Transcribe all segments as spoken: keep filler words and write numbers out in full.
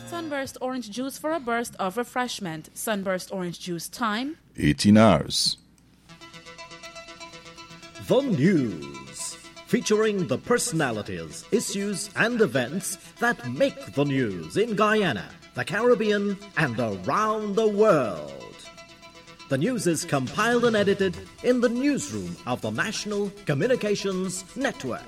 Sunburst orange juice for a burst of refreshment. Sunburst orange juice time. eighteen hours. The News, featuring the personalities, issues and events that make the news in Guyana, the Caribbean and around the world. The news is compiled and edited in the newsroom of the National Communications Network.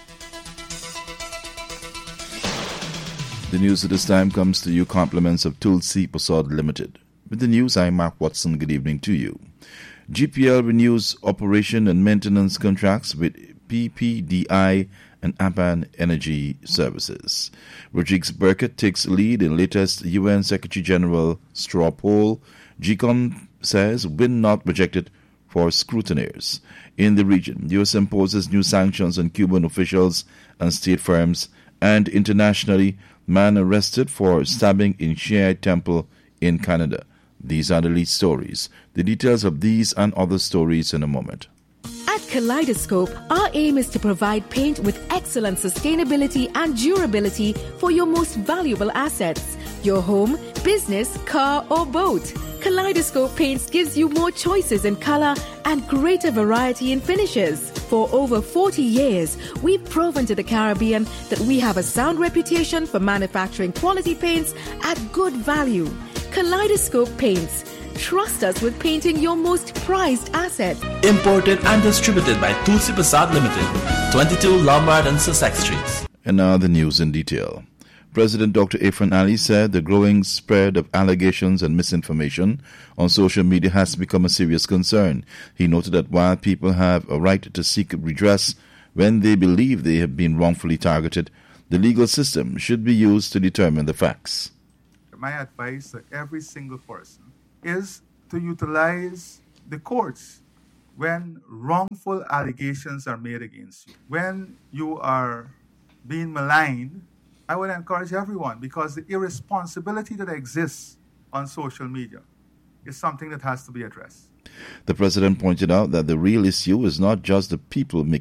The news at this time comes to you compliments of Tulsi Prasad Limited. With the news, I'm Mark Watson. Good evening to you. G P L renews operation and maintenance contracts with P P D I and Apan Energy Services. Rodriguez Burkett takes lead in latest U N Secretary General straw poll. G COM says win not rejected for scrutineers. In the region, U S imposes new sanctions on Cuban officials and state firms, and internationally, man arrested for stabbing in Shiite temple in Canada. These are the lead stories. The details of these and other stories in a moment. At Kaleidoscope, our aim is to provide paint with excellent sustainability and durability for your most valuable assets, your home, business, car, or boat. Kaleidoscope Paints gives you more choices in color and greater variety in finishes. For over forty years, we've proven to the Caribbean that we have a sound reputation for manufacturing quality paints at good value. Kaleidoscope Paints. Trust us with painting your most prized asset. Imported and distributed by Tulsi Prasad Limited, twenty-two Lombard and Sussex Streets. And now the news in detail. President Doctor Irfaan Ali said the growing spread of allegations and misinformation on social media has become a serious concern. He noted that while people have a right to seek redress when they believe they have been wrongfully targeted, the legal system should be used to determine the facts. My advice to every single person is to utilize the courts when wrongful allegations are made against you. When you are being maligned, I would encourage everyone, because the irresponsibility that exists on social media is something that has to be addressed. The president pointed out that the real issue is not just the people making